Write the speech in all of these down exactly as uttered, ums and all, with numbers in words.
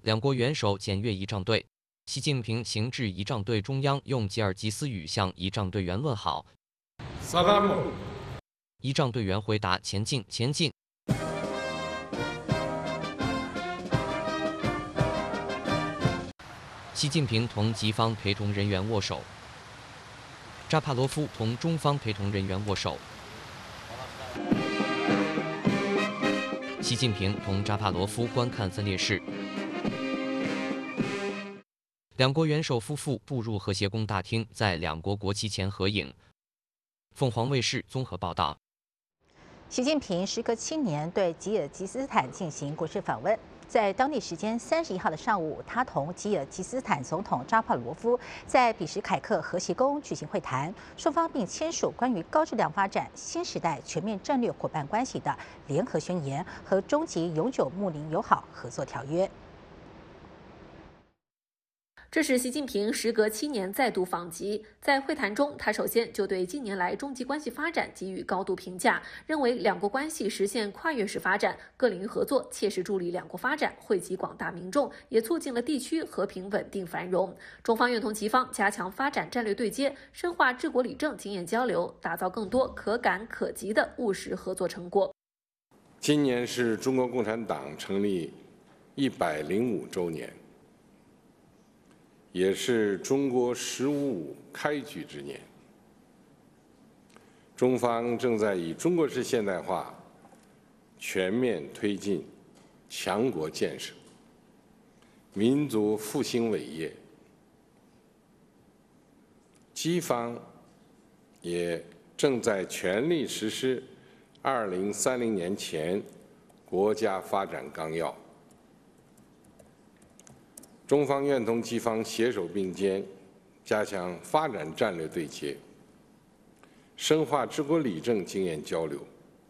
两国元首检阅仪仗队。习近平行至仪仗队中央，用吉尔吉斯语向仪仗队员问好。 萨拉姆。 仪仗队员回答：前进，前进。习近平同吉方陪同人员握手。扎帕罗夫同中方陪同人员握手。习近平同扎帕罗夫观看分列式。两国元首夫妇步入和谐宫大厅，在两国国旗前合影。凤凰卫视综合报道。 习近平时隔七年对吉尔吉斯斯坦进行国事访问。在当地时间三十一号的上午，他同吉尔吉斯斯坦总统扎帕罗夫在比什凯克和谐宫举行会谈，双方并签署关于高质量发展新时代全面战略伙伴关系的联合宣言和终极永久睦邻友好合作条约。 这是习近平时隔七年再度访吉，在会谈中，他首先就对近年来中吉关系发展给予高度评价，认为两国关系实现跨越式发展，各领域合作切实助力两国发展，惠及广大民众，也促进了地区和平稳定繁荣。中方愿同吉方加强发展战略对接，深化治国理政经验交流，打造更多可感可及的务实合作成果。 今年是中国共产党成立一百零五周年。也是中国“十五五”开局之年，中方正在以中国式现代化全面推进强国建设、民族复兴伟业。吉方也正在全力实施二零三零年前国家发展纲要。中方愿同吉方携手并肩，加强发展战略对接，深化治国理政经验交流，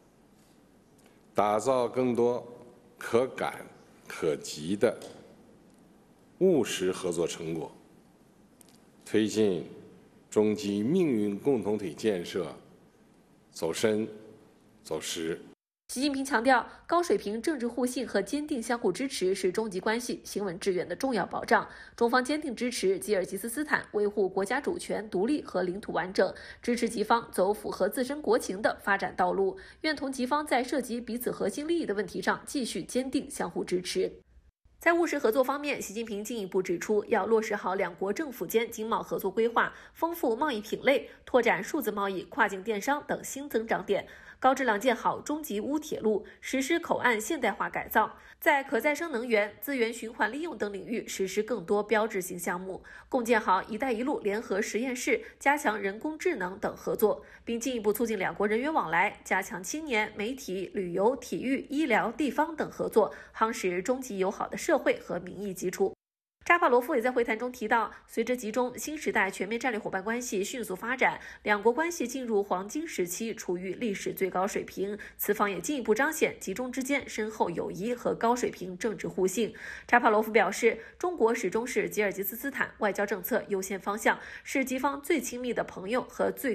打造更多可感可及的务实合作成果，推进中吉命运共同体建设走深走实。 习近平强调，高水平政治互信和坚定相互支持是中吉关系行稳致远的重要保障。中方坚定支持吉尔吉斯斯坦维护国家主权、独立和领土完整，支持吉方走符合自身国情的发展道路，愿同吉方在涉及彼此核心利益的问题上继续坚定相互支持。在务实合作方面，习近平进一步指出，要落实好两国政府间经贸合作规划，丰富贸易品类，拓展数字贸易、跨境电商等新增长点，高质量建好中吉乌铁路，实施口岸现代化改造，在可再生能源、资源循环利用等领域实施更多标志性项目，共建好“一带一路”联合实验室，加强人工智能等合作，并进一步促进两国人员往来，加强青年、媒体、旅游、体育、医疗、地方等合作，夯实中吉友好的社会和民意基础。扎帕罗夫也在会谈中提到，随着吉中新时代全面战略伙伴关系迅速发展，两国关系进入黄金时期，处于历史最高水平。此访也进一步彰显吉中之间深厚友谊和高水平政治互信。扎帕罗夫表示，中国始终是吉尔吉斯斯坦外交政策优先方向，是吉方最亲密的朋友和最